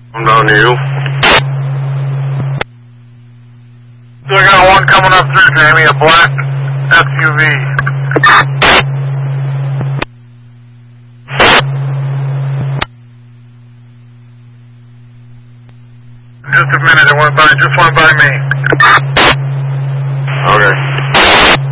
I'm down to you. Still got one coming up through, Jamie, a black SUV. Just a minute, it went by, just went by me.